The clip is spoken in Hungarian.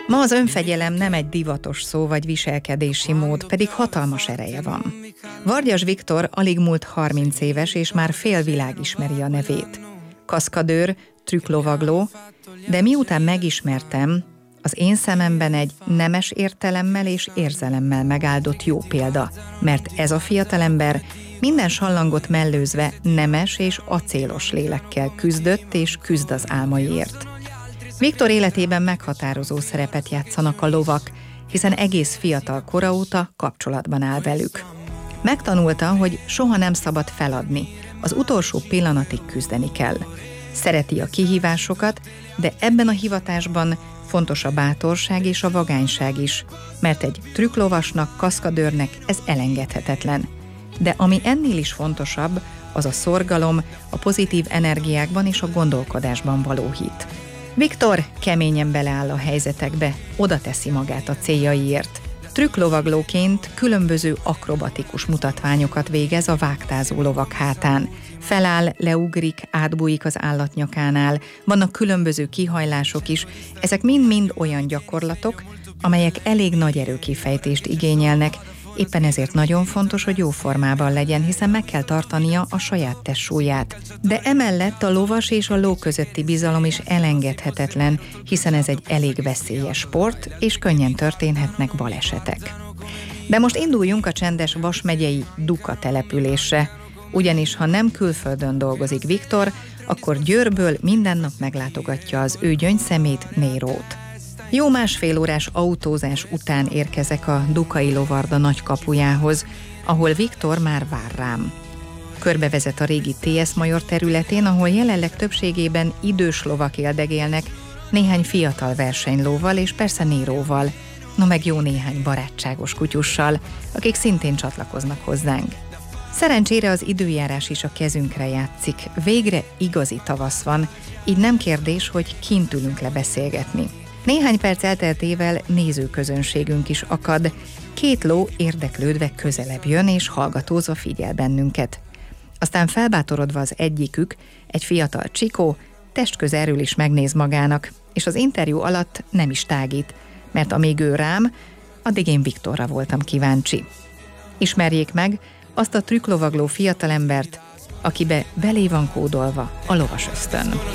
Ma az önfegyelem nem egy divatos szó vagy viselkedési mód, pedig hatalmas ereje van. Vargyas Viktor alig múlt 30 éves, és már fél világ ismeri a nevét. Kaszkadőr, trükklovagló, de miután megismertem, az én szememben egy nemes értelemmel és érzelemmel megáldott jó példa, mert ez a fiatalember minden sallangot mellőzve nemes és acélos lélekkel küzdött és küzd az álmaiért. Viktor életében meghatározó szerepet játszanak a lovak, hiszen egész fiatal kora óta kapcsolatban áll velük. Megtanulta, hogy soha nem szabad feladni, az utolsó pillanatig küzdeni kell. Szereti a kihívásokat, de ebben a hivatásban fontos a bátorság és a vagányság is, mert egy trükklovasnak, kaszkadőrnek ez elengedhetetlen. De ami ennél is fontosabb, az a szorgalom, a pozitív energiákban és a gondolkodásban való hit. Viktor keményen beleáll a helyzetekbe, oda teszi magát a céljaiért. Trükklovaglóként különböző akrobatikus mutatványokat végez a vágtázó lovak hátán. Feláll, leugrik, átbújik az állat nyakánál, vannak különböző kihajlások is, ezek mind-mind olyan gyakorlatok, amelyek elég nagy erőkifejtést igényelnek, éppen ezért nagyon fontos, hogy jó formában legyen, hiszen meg kell tartania a saját testsúlyát. De emellett a lovas és a ló közötti bizalom is elengedhetetlen, hiszen ez egy elég veszélyes sport, és könnyen történhetnek balesetek. De most induljunk a csendes Vas megyei Duka településre, ugyanis ha nem külföldön dolgozik Viktor, akkor Győrből minden nap meglátogatja az ő gyöngyszemét, Nérót. Jó másfél órás autózás után érkezek a Dukai Lovarda nagykapujához, ahol Viktor már vár rám. Körbevezet a régi TS Major területén, ahol jelenleg többségében idős lovak éldegélnek, néhány fiatal versenylóval és persze Néróval, no meg jó néhány barátságos kutyussal, akik szintén csatlakoznak hozzánk. Szerencsére az időjárás is a kezünkre játszik, végre igazi tavasz van, így nem kérdés, hogy kint ülünk le beszélgetni. Néhány perc elteltével nézőközönségünk is akad, két ló érdeklődve közelebb jön és hallgatózva figyel bennünket. Aztán felbátorodva az egyikük, egy fiatal csikó, testközelről is megnéz magának, és az interjú alatt nem is tágít, mert amíg ő rám, addig én Viktorra voltam kíváncsi. Ismerjék meg azt a trükklovagló fiatalembert, akibe belé van kódolva a lovas ösztön.